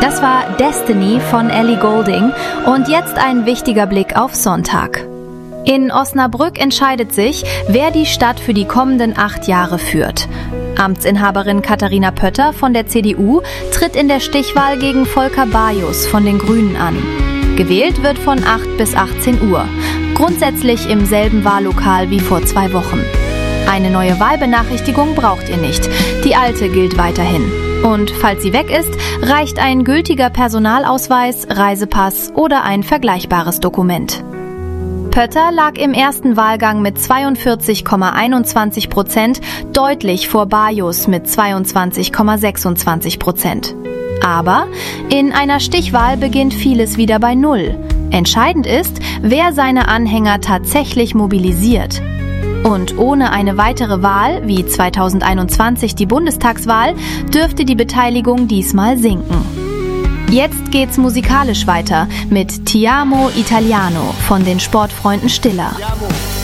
Das war Destiny von Ellie Goulding und jetzt ein wichtiger Blick auf Sonntag. In Osnabrück entscheidet sich, wer die Stadt für die kommenden 8 Jahre führt. Amtsinhaberin Katharina Pötter von der CDU tritt in der Stichwahl gegen Volker Bajus von den Grünen an. Gewählt wird von 8 bis 18 Uhr, grundsätzlich im selben Wahllokal wie vor 2 Wochen. Eine neue Wahlbenachrichtigung braucht ihr nicht, die alte gilt weiterhin. Und falls sie weg ist, reicht ein gültiger Personalausweis, Reisepass oder ein vergleichbares Dokument. Pötter lag im ersten Wahlgang mit 42,21% deutlich vor Bajus mit 22,26%. Aber in einer Stichwahl beginnt vieles wieder bei Null. Entscheidend ist, wer seine Anhänger tatsächlich mobilisiert. Und ohne eine weitere Wahl, wie 2021 die Bundestagswahl, dürfte die Beteiligung diesmal sinken. Jetzt geht's musikalisch weiter mit Ti amo Italiano von den Sportfreunden Stiller.